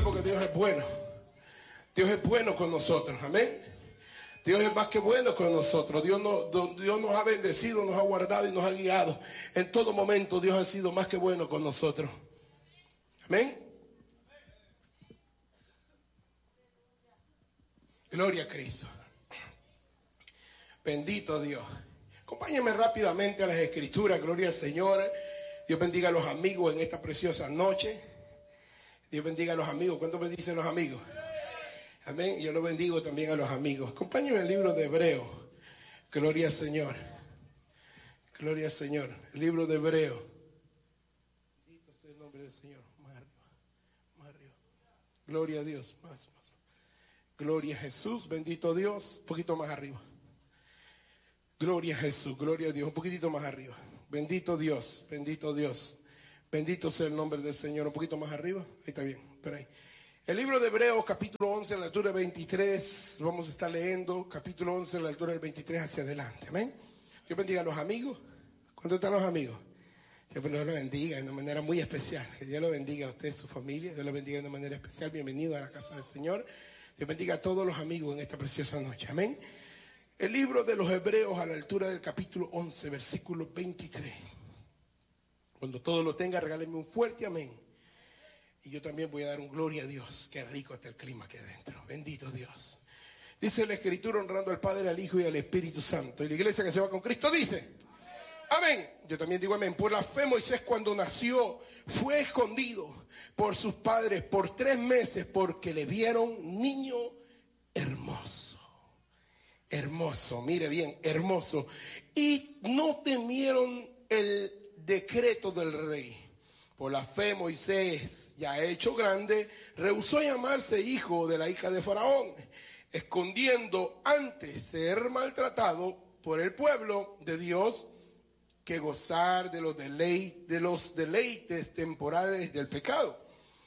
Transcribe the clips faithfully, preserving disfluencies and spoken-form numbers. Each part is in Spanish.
porque Dios es bueno. Dios es bueno con nosotros, amén. Dios es más que bueno con nosotros. Dios nos, Dios nos ha bendecido, nos ha guardado y nos ha guiado. En todo momento Dios ha sido más que bueno con nosotros. Amén. Gloria a Cristo. Bendito Dios. Acompáñenme rápidamente a las Escrituras. Gloria al Señor. Dios bendiga a los amigos en esta preciosa noche. Dios bendiga a los amigos. ¿Cuántos bendicen los amigos? Amén. Yo lo bendigo también a los amigos. Acompáñenme al libro de Hebreos. Gloria al Señor. Gloria al Señor. El libro de Hebreos. Bendito sea el nombre del Señor. Más arriba. Más arriba. Gloria a Dios. Más, más. Gloria a Jesús. Bendito Dios. Un poquito más arriba. Gloria a Jesús. Gloria a Dios. Un poquitito más arriba. Bendito Dios. Bendito Dios. Bendito sea el nombre del Señor. Un poquito más arriba. Ahí está bien. Por ahí. El libro de Hebreos, capítulo once, a la altura del veintitrés. Vamos a estar leyendo capítulo once, a la altura del veintitrés hacia adelante. Amén. Dios bendiga a los amigos. ¿Cuántos están los amigos? Dios los bendiga de una manera muy especial. Que Dios lo bendiga a usted y su familia. Dios lo bendiga de una manera especial. Bienvenido a la casa del Señor. Dios bendiga a todos los amigos en esta preciosa noche. Amén. El libro de los Hebreos, a la altura del capítulo once, versículo veintitrés. Cuando todo lo tenga, regálenme un fuerte amén. Y yo también voy a dar un gloria a Dios. Qué rico está el clima aquí adentro. Bendito Dios. Dice la Escritura, honrando al Padre, al Hijo y al Espíritu Santo. Y la iglesia que se va con Cristo dice amén. Yo también digo amén. Por la fe Moisés, cuando nació, fue escondido por sus padres por tres meses porque le vieron niño hermoso. Hermoso, mire bien, hermoso. Y no temieron el decreto del rey. Por la fe Moisés, ya hecho grande, rehusó llamarse hijo de la hija de Faraón, escondiendo antes ser maltratado por el pueblo de Dios que gozar de los, delei- de los deleites temporales del pecado.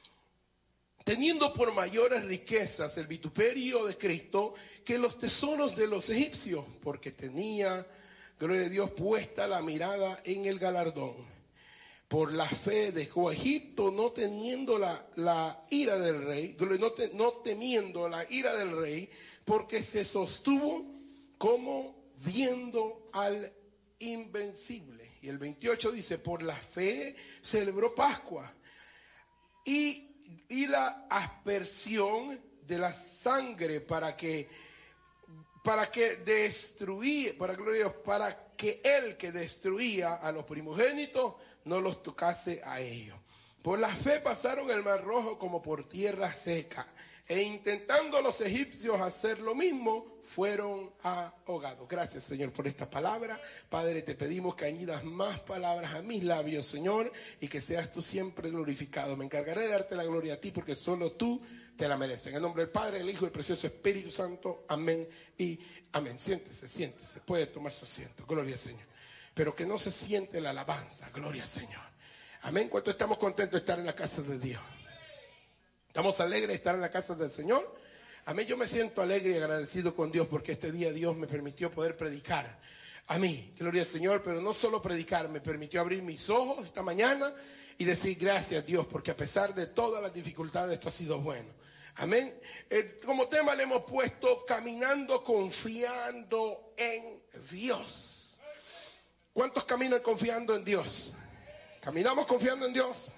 Teniendo por mayores riquezas el vituperio de Cristo que los tesoros de los egipcios, porque tenía, gloria a Dios, puesta la mirada en el galardón. Por la fe dejó a Egipto, no teniendo la, la ira del rey, no, te, no temiendo la ira del rey, porque se sostuvo como viendo al invencible. Y el veintiocho dice, por la fe celebró Pascua y, y la aspersión de la sangre para que para que destruía, para, para que el que destruía a los primogénitos no los tocase a ellos. Por la fe pasaron el mar rojo como por tierra seca, e intentando los egipcios hacer lo mismo, fueron ahogados. Gracias, Señor, por esta palabra. Padre, te pedimos que añadas más palabras a mis labios, Señor, y que seas tú siempre glorificado. Me encargaré de darte la gloria a ti, porque solo tú te la mereces. En el nombre del Padre, el Hijo y el precioso Espíritu Santo. Amén y amén. Siéntese, siéntese. Puede tomar su asiento. Gloria al Señor. Pero que no se siente la alabanza. Gloria al Señor. Amén. ¿Cuánto estamos contentos de estar en la casa de Dios? ¿Estamos alegres de estar en la casa del Señor? A mí yo me siento alegre y agradecido con Dios porque este día Dios me permitió poder predicar a mí, gloria al Señor, pero no solo predicar, me permitió abrir mis ojos esta mañana y decir gracias Dios, porque a pesar de todas las dificultades esto ha sido bueno. Amén. Eh, como tema le hemos puesto caminando confiando en Dios. ¿Cuántos caminan confiando en Dios? ¿Caminamos confiando en Dios?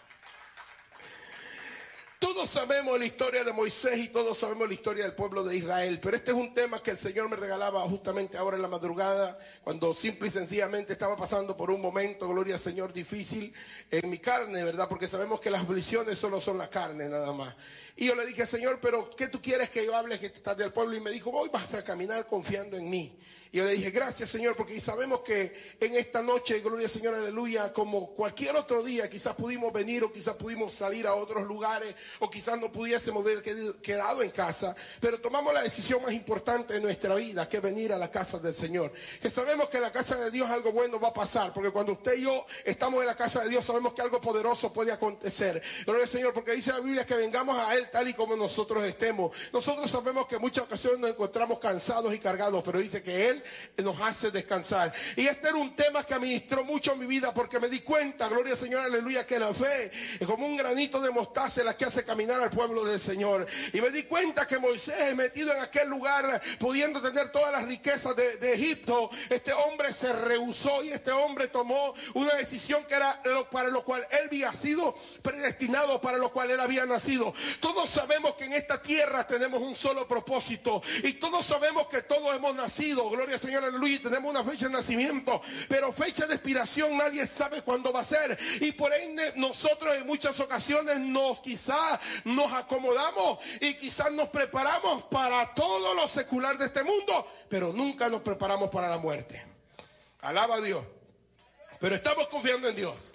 Todos sabemos la historia de Moisés y todos sabemos la historia del pueblo de Israel, pero este es un tema que el Señor me regalaba justamente ahora en la madrugada, cuando simple y sencillamente estaba pasando por un momento, gloria al Señor, difícil en mi carne, ¿verdad? Porque sabemos que las aflicciones solo son la carne nada más. Y yo le dije, Señor, pero ¿qué tú quieres que yo hable que estás del pueblo? Y me dijo, hoy vas a caminar confiando en mí. Y yo le dije, gracias Señor, porque sabemos que en esta noche, gloria al Señor, aleluya, como cualquier otro día, quizás pudimos venir o quizás pudimos salir a otros lugares o quizás no pudiésemos haber quedado en casa, pero tomamos la decisión más importante de nuestra vida, que es venir a la casa del Señor. Que sabemos que en la casa de Dios algo bueno va a pasar, porque cuando usted y yo estamos en la casa de Dios sabemos que algo poderoso puede acontecer. Gloria al Señor, porque dice la Biblia que vengamos a Él tal y como nosotros estemos. Nosotros sabemos que en muchas ocasiones nos encontramos cansados y cargados, pero dice que Él Él nos hace descansar. Y este era un tema que administró mucho en mi vida, porque me di cuenta, gloria al Señor, aleluya, que la fe es como un granito de mostaza la que hace caminar al pueblo del Señor. Y me di cuenta que Moisés, metido en aquel lugar, pudiendo tener todas las riquezas de, de Egipto, este hombre se rehusó y este hombre tomó una decisión que era lo, para lo cual él había sido predestinado, para lo cual él había nacido. Todos sabemos que en esta tierra tenemos un solo propósito, y todos sabemos que todos hemos nacido, gloria al Señor, aleluya, tenemos una fecha de nacimiento, pero fecha de expiración nadie sabe cuándo va a ser. Y por ende nosotros en muchas ocasiones nos quizás nos acomodamos y quizás nos preparamos para todo lo secular de este mundo, pero nunca nos preparamos para la muerte. Alaba a Dios. Pero estamos confiando en Dios.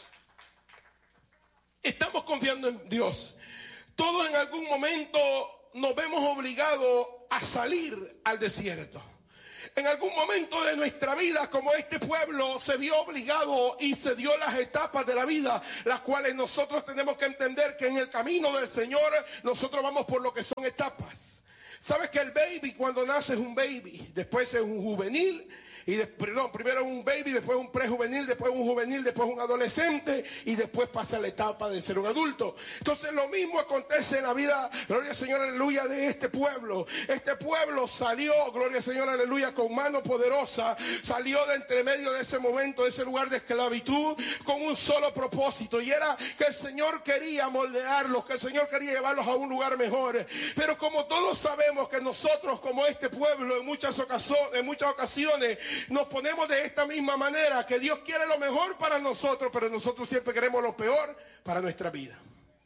Estamos confiando en Dios. Todos en algún momento nos vemos obligados a salir al desierto. En algún momento de nuestra vida, como este pueblo se vio obligado y se dio las etapas de la vida, las cuales nosotros tenemos que entender que en el camino del Señor nosotros vamos por lo que son etapas. ¿Sabes que el baby cuando nace es un baby? Después es un juvenil. Y de, perdón, primero un baby, después un prejuvenil, después un juvenil, después un adolescente, y después pasa la etapa de ser un adulto. Entonces lo mismo acontece en la vida, gloria al Señor, aleluya, de este pueblo. Este pueblo salió, gloria al Señor, aleluya, con mano poderosa, salió de entre medio de ese momento, de ese lugar de esclavitud, con un solo propósito, y era que el Señor quería moldearlos, que el Señor quería llevarlos a un lugar mejor. Pero como todos sabemos que nosotros, como este pueblo, en muchas ocasiones, en muchas ocasiones nos ponemos de esta misma manera, que Dios quiere lo mejor para nosotros, pero nosotros siempre queremos lo peor para nuestra vida.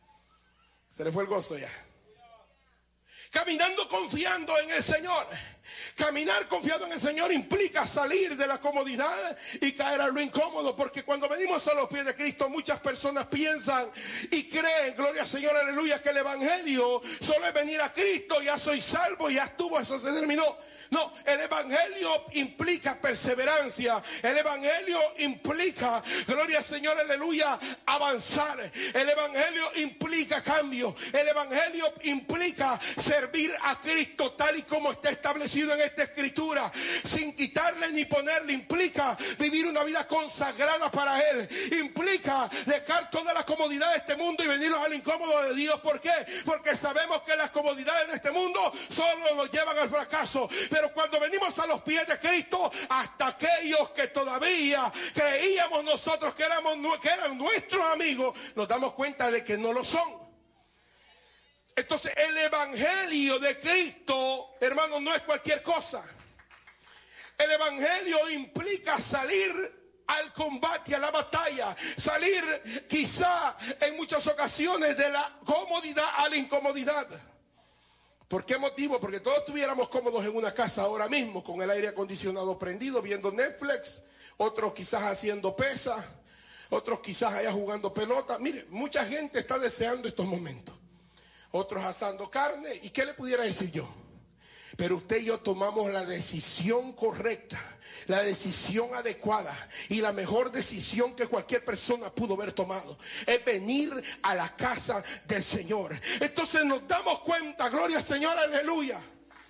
Se le fue el gozo ya. Caminando confiando en el Señor. Caminar confiado en el Señor implica salir de la comodidad y caer a lo incómodo, porque cuando venimos a los pies de Cristo, muchas personas piensan y creen, gloria al Señor, aleluya, que el evangelio solo es venir a Cristo, ya soy salvo, ya estuvo, eso se terminó. No, el evangelio implica perseverancia. El evangelio implica, gloria al Señor, aleluya, avanzar. El evangelio implica cambio. El evangelio implica servir a Cristo tal y como está establecido en esta escritura, sin quitarle ni ponerle. Implica vivir una vida consagrada para Él. Implica dejar toda la comodidad de este mundo y venirnos al incómodo de Dios. ¿Por qué? Porque sabemos que las comodidades de este mundo solo nos llevan al fracaso. Pero cuando venimos a los pies de Cristo, hasta aquellos que todavía creíamos nosotros que, éramos, que eran nuestros amigos, nos damos cuenta de que no lo son. Entonces el evangelio de Cristo, hermanos, no es cualquier cosa. El evangelio implica salir al combate, a la batalla, salir quizá en muchas ocasiones de la comodidad a la incomodidad. ¿Por qué motivo? Porque todos estuviéramos cómodos en una casa ahora mismo, con el aire acondicionado prendido, viendo Netflix, otros quizás haciendo pesas, otros quizás allá jugando pelota. Mire, mucha gente está deseando estos momentos. Otros asando carne. ¿Y qué le pudiera decir yo? Pero usted y yo tomamos la decisión correcta, la decisión adecuada y la mejor decisión que cualquier persona pudo haber tomado. Es venir a la casa del Señor. Entonces nos damos cuenta, gloria al Señor, aleluya,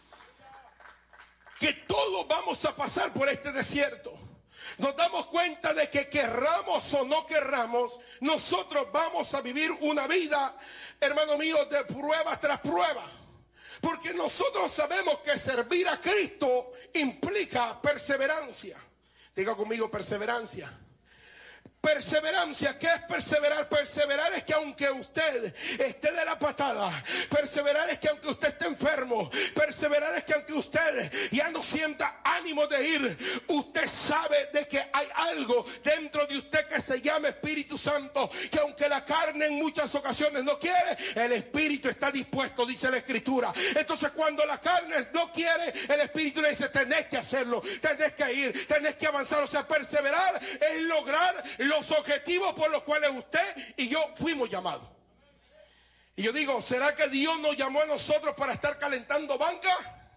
que todos vamos a pasar por este desierto. Nos damos cuenta de que querramos o no querramos, nosotros vamos a vivir una vida, hermano mío, de prueba tras prueba. Porque nosotros sabemos que servir a Cristo implica perseverancia. Diga conmigo, perseverancia. Perseverancia, ¿qué es perseverar? Perseverar es que aunque usted esté de la patada, perseverar es que aunque usted esté enfermo, perseverar es que aunque usted ya no sienta ánimo de ir, usted sabe de que hay algo dentro de usted que se llama Espíritu Santo, que aunque la carne en muchas ocasiones no quiere, el Espíritu está dispuesto, dice la Escritura. Entonces cuando la carne no quiere, el Espíritu le dice, tenés que hacerlo, tenés que ir, tenés que avanzar. O sea, perseverar es lograr los objetivos por los cuales usted y yo fuimos llamados. Y yo digo, ¿será que Dios nos llamó a nosotros para estar calentando banca?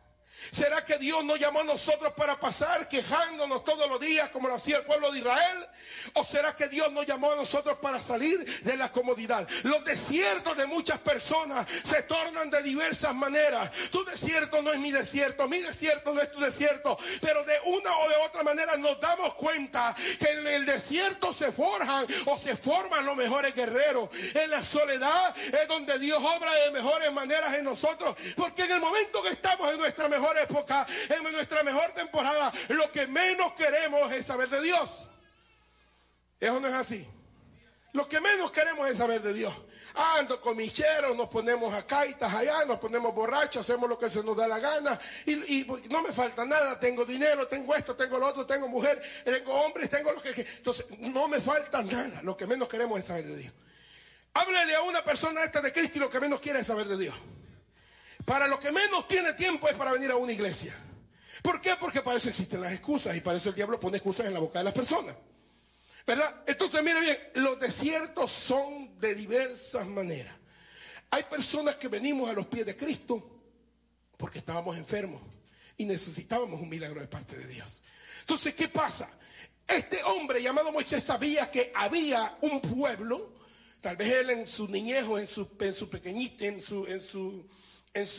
¿Será que Dios nos llamó a nosotros para pasar quejándonos todos los días como lo hacía el pueblo de Israel? ¿O será que Dios nos llamó a nosotros para salir de la comodidad? Los desiertos de muchas personas se tornan de diversas maneras. Tu desierto no es mi desierto, mi desierto no es tu desierto, pero de una o de otra manera nos damos cuenta que en el desierto se forjan o se forman los mejores guerreros. En la soledad es donde Dios obra de mejores maneras en nosotros, porque en el momento que estamos en nuestra mejor época, en nuestra mejor temporada, lo que menos queremos es saber de Dios. ¿Eso no es así? Lo que menos queremos es saber de Dios. Ando con micheros, nos ponemos a caitas allá, nos ponemos borrachos, hacemos lo que se nos da la gana y, y no me falta nada, tengo dinero, tengo esto, tengo lo otro, tengo mujer, tengo hombres, tengo lo que... Entonces no me falta nada, lo que menos queremos es saber de Dios. Háblele a una persona esta de Cristo y lo que menos quiere es saber de Dios. Para lo que menos tiene tiempo es para venir a una iglesia. ¿Por qué? Porque para eso existen las excusas y para eso el diablo pone excusas en la boca de las personas, ¿verdad? Entonces mire bien, los desiertos son de diversas maneras. Hay personas que venimos a los pies de Cristo porque estábamos enfermos y necesitábamos un milagro de parte de Dios. Entonces, ¿qué pasa? Este hombre llamado Moisés sabía que había un pueblo, tal vez él en su niñez o en su, en su pequeñito, en su, en su, en su